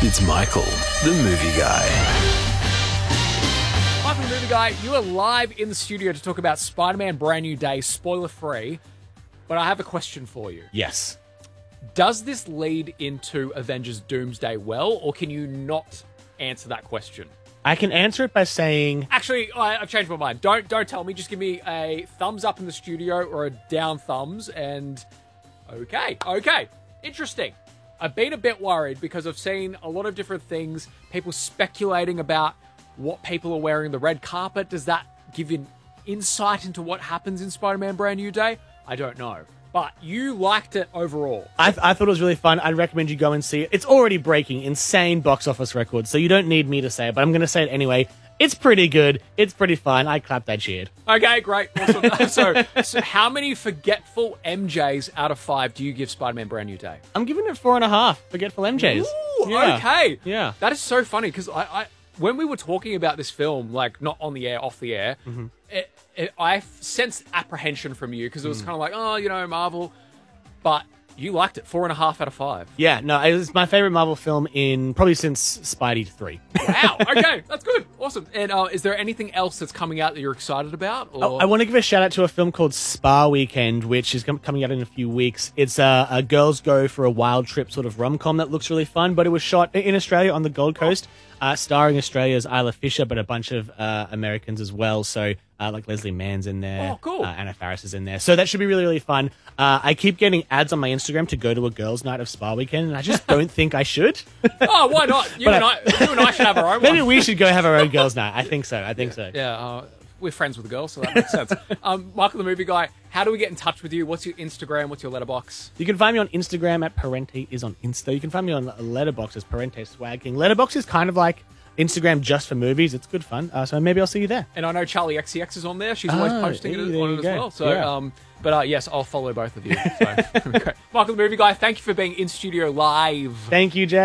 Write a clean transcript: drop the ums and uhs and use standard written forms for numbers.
It's Michael, the movie guy. Michael, the movie guy, you are live in the studio to talk about Spider-Man Brand New Day, spoiler-free. But I have a question for you. Yes. Does this lead into Avengers Doomsday well, or can you not answer that question? I can answer it by saying... Actually, I've changed my mind. Don't tell me. Just give me a thumbs up in the studio or a down thumbs, and... Okay. Interesting. I've been a bit worried because I've seen a lot of different things, people speculating about what people are wearing the red carpet. Does that give you insight into what happens in Spider-Man Brand New Day? I don't know. But you liked it overall. I thought it was really fun. I'd recommend you go and see it. It's already breaking insane box office records, so you don't need me to say it, but I'm going to say it anyway. It's pretty good. It's pretty fun. I clapped, I cheered. Okay, great. Awesome. so how many forgetful MJs out of 5 do you give Spider-Man Brand New Day? I'm giving it 4.5 forgetful MJs. Ooh, Yeah. okay. Yeah. That is so funny because I when we were talking about this film, like not on the air, off the air, I sensed apprehension from you because it was kind of like, oh, Marvel. But you liked it, 4.5 out of 5. Yeah, no, it was my favorite Marvel film in probably since Spidey 3. Wow. Okay, that's good. Awesome. And is there anything else that's coming out that you're excited about? Or... I want to give a shout out to a film called Spa Weekend, which is coming out in a few weeks. It's a girls go for a wild trip sort of rom-com that looks really fun, but it was shot in Australia on the Gold Coast, starring Australia's Isla Fisher, but a bunch of Americans as well. So like Leslie Mann's in there. Oh, cool. Anna Faris is in there. So that should be really, really fun. I keep getting ads on my Instagram to go to a girls' night of Spa Weekend, and I just don't think I should. Oh, why not? You and I should have our own Maybe one. we should go have our own girls' night. I think so. Yeah, we're friends with the girls, so that makes sense. Michael, the movie guy, how do we get in touch with you? What's your Instagram? What's your letterbox? You can find me on Instagram at Parente is on Insta. You can find me on Letterboxd as Parente Swag King. Letterboxd is kind of like Instagram just for movies. It's good fun. So maybe I'll see you there. And I know Charlie XCX is on there. She's always posting it on it as well. So, yeah. But yes, I'll follow both of you. So, great. Michael, the movie guy, thank you for being in studio live. Thank you, Jay.